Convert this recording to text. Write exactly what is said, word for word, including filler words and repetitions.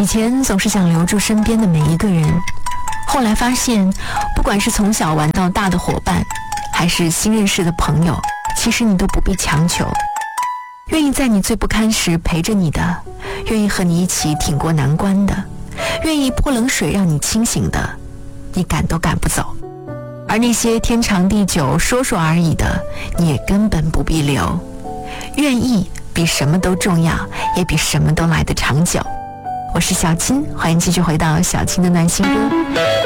前总是想留住身边的每一个人，后来发现，不管是从小玩到大的伙伴，还是新认识的朋友，其实你都不必强求。愿意在你最不堪时陪着你的，愿意和你一起挺过难关的，愿意泼冷水让你清醒的，你赶都赶不走。而那些天长地久说说而已的，你也根本不必留。愿意比什么都重要，也比什么都来得长久。我是小青，欢迎继续回到小青的暖心歌。